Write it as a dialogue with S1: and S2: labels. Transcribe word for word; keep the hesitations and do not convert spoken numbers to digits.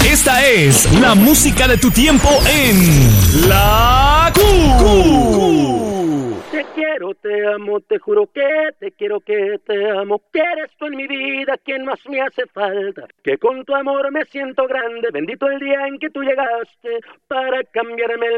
S1: Esta es la música de tu tiempo en La Q.
S2: Te quiero, te amo, te juro que te quiero, que te amo, que eres tú en mi vida quien más me hace falta, que con tu amor me siento grande, bendito el día en que tú llegaste para cambiarme el